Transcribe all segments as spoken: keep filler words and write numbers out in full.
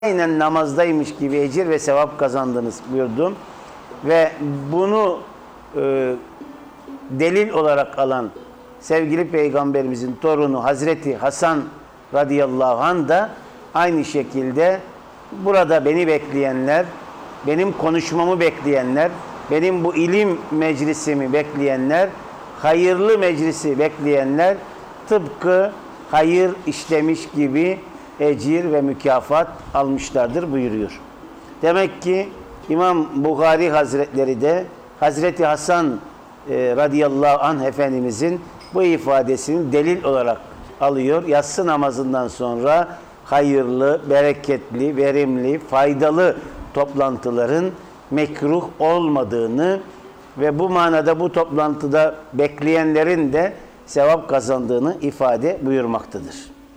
aynen namazdaymış gibi ecir ve sevap kazandınız buyurdum. Ve bunu e, delil olarak alan sevgili Peygamberimizin torunu Hazreti Hasan radıyallahu anh da aynı şekilde burada beni bekleyenler, benim konuşmamı bekleyenler, benim bu ilim meclisimi bekleyenler, hayırlı meclisi bekleyenler tıpkı hayır işlemiş gibi ecir ve mükafat almışlardır buyuruyor. Demek ki İmam Buhari Hazretleri de Hazreti Hasan e, radıyallahu anh Efendimizin bu ifadesini delil olarak alıyor. Yatsı namazından sonra hayırlı, bereketli, verimli, faydalı toplantıların mekruh olmadığını ve bu manada bu toplantıda bekleyenlerin de sevap kazandığını ifade buyurmaktadır.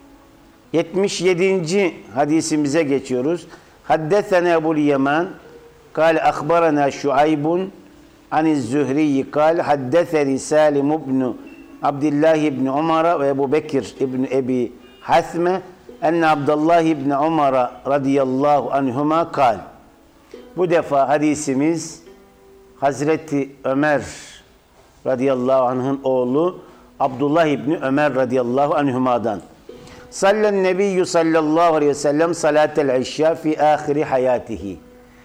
yetmiş yedinci hadisimize geçiyoruz. Haddesena Ebu'l Yeman kâle akhbarana Şuaybun aniz Zühriyi kâle haddeseni Salim ibn Abdullah ibn Umar ve Ebu Bekir ibn Ebi Hasme enne Abdullah ibn Umar radıyallahu anhuma kâle. Bu defa hadisimiz Hazreti Ömer radıyallahu anh'ın oğlu Abdullah ibn Ömer radıyallahu anhuma'dan. Sallen nebiyyü sallallahu aleyhi ve sellem salatel işya fi ahiri hayatihi.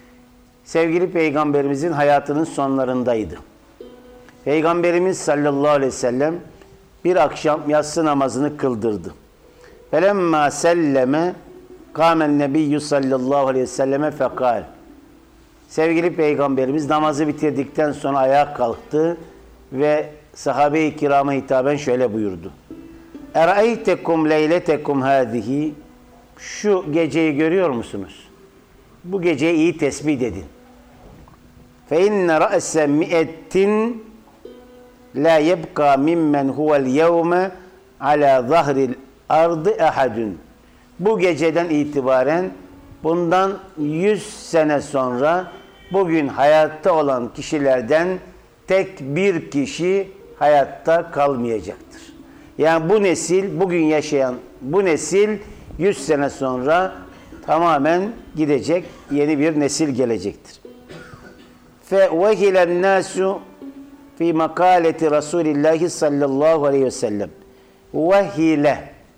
Sevgili Peygamberimizin hayatının sonlarındaydı. Peygamberimiz sallallahu aleyhi ve sellem bir akşam yatsı namazını kıldırdı. Felemma selleme kâmen nebiyyü sallallahu aleyhi ve selleme fekal. Sevgili Peygamberimiz namazı bitirdikten sonra ayağa kalktı ve sahabe-i kirama hitaben şöyle buyurdu. Eraytekum leyletekum hâzihi. Şu geceyi görüyor musunuz? Bu geceyi iyi tespit edin. Fe inne ra'se mi'etin la yebqa mimmen huvel yevme ala zahril ardı ehadun. Bu geceden itibaren bundan yüz sene sonra bugün hayatta olan kişilerden tek bir kişi hayatta kalmayacaktır. Yani bu nesil, bugün yaşayan bu nesil yüz sene sonra tamamen gidecek, yeni bir nesil gelecektir. Fe vehilen nasu fi makaleti Resulillahi sallallahu aleyhi ve sellem. Vehile,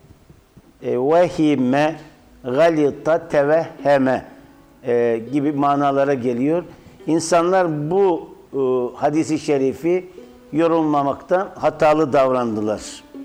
vehime, galita, tevehheme e, gibi manalara geliyor. İnsanlar bu e, hadisi şerifi yorumlamakta hatalı davrandılar.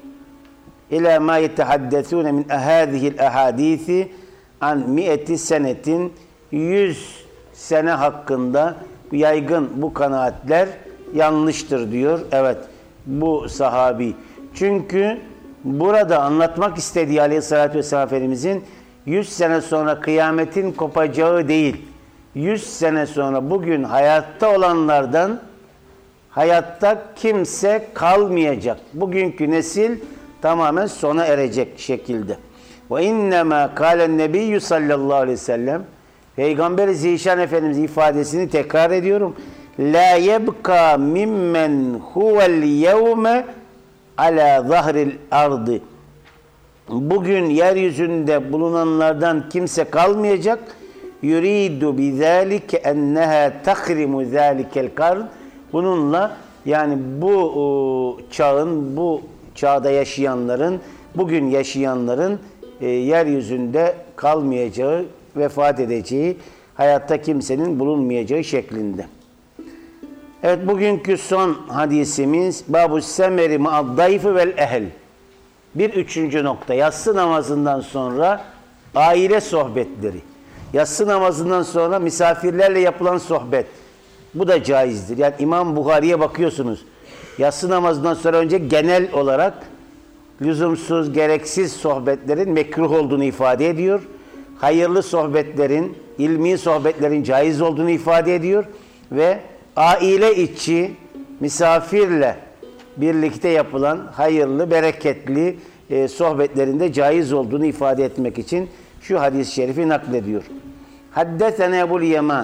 İlâ mâ yetehaddesûne min ehâzihil ehâdîsi an mi'eti senetin yüz sene hakkında yaygın bu kanaatler yanlıştır diyor. Evet, bu sahabi. Çünkü burada anlatmak istediği Aleyhisselatü Vesselam Efendimizin yüz sene sonra kıyametin kopacağı değil, yüz sene sonra bugün hayatta olanlardan hayatta kimse kalmayacak. Bugünkü nesil tamamen sona erecek şekilde. Ve innemâ kâlen nebiyyü sallallahu aleyhi ve sellem, Peygamber-i Zişan Efendimiz ifadesini tekrar ediyorum. La yebka mimmen huvel yevme ala zahril ardı. Bugün yeryüzünde bulunanlardan kimse kalmayacak. Yuridu bizalike enneha tahrimu zalikel karn. Bununla yani bu o, çağın, bu çağda yaşayanların, bugün yaşayanların e, yeryüzünde kalmayacağı, vefat edeceği, hayatta kimsenin bulunmayacağı şeklinde. Evet, bugünkü son hadisimiz Babu semeri ma'ad-dayfi vel ehl. Bir üçüncü nokta. Yatsı namazından sonra aile sohbetleri. Yatsı namazından sonra misafirlerle yapılan sohbet. Bu da caizdir. Yani İmam Buhari'ye bakıyorsunuz. Yatsı namazından sonra önce genel olarak lüzumsuz, gereksiz sohbetlerin mekruh olduğunu ifade ediyor. Hayırlı sohbetlerin, ilmi sohbetlerin caiz olduğunu ifade ediyor. Ve aile içi misafirle birlikte yapılan hayırlı, bereketli e, sohbetlerinde caiz olduğunu ifade etmek için şu hadis-i şerifi naklediyor. Haddesene Ebu'l Yeman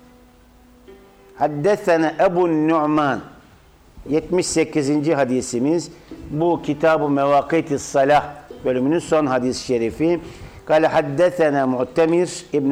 Haddesene Ebu'n Nu'man. yetmiş sekizinci hadisimiz bu Kitab-ı Mevâkît-i Salah bölümünün son hadis-i şerifi. Kale haddesena Mu'temir İbn